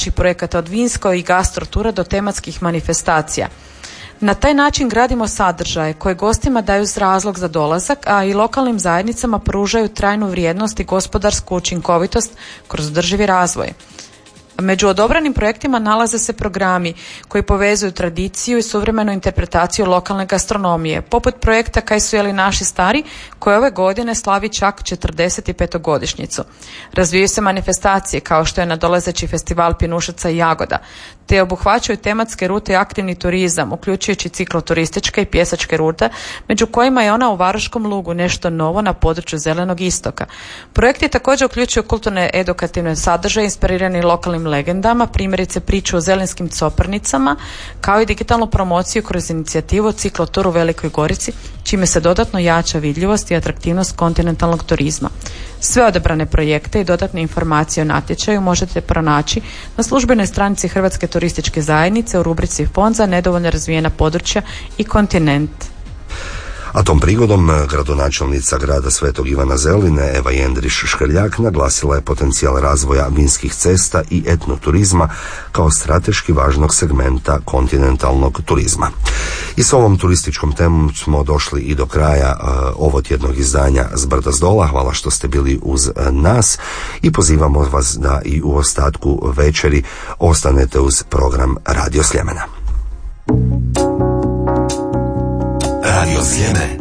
projekata od vinskog i gastrotura do tematskih manifestacija. Na taj način gradimo sadržaje koje gostima daju razlog za dolazak, a i lokalnim zajednicama pružaju trajnu vrijednost i gospodarsku učinkovitost kroz održivi razvoj. Među odobranim projektima nalaze se programi koji povezuju tradiciju i suvremenu interpretaciju lokalne gastronomije, poput projekta Kaj su jeli naši stari, koji ove godine slavi čak 45. Razvijaju se manifestacije kao što je nadolazeći festival pjenušaca i jagoda, te obuhvaćaju tematske rute i aktivni turizam, uključujući cikloturističke i pjesačke rute, među kojima je ona u Varoškom lugu nešto novo na području Zelenog istoka. Projekti također uključuju kulturne edukativne sadržaje inspirirani lokalnim legendama, primjerice priču o zelinskim coprnicama, kao i digitalnu promociju kroz inicijativu Ciklotur u Velikoj Gorici, čime se dodatno jača vidljivost i atraktivnost kontinentalnog turizma. Sve odabrane projekte i dodatne informacije o natječaju možete pronaći na službenoj stranici Hrvatske turističke zajednice u rubrici Fond za nedovoljno razvijena područja i kontinent. A tom prigodom gradonačelnica grada Svetog Ivana Zeline Eva Jendriš Škrljak naglasila je potencijal razvoja vinskih cesta i etnoturizma kao strateški važnog segmenta kontinentalnog turizma. I s ovom turističkom temom smo došli i do kraja ovotjednog izdanja S brda s dola. Hvala što ste bili uz nas i pozivamo vas da i u ostatku večeri ostanete uz program Radio Sljemena. Radio Sljeme.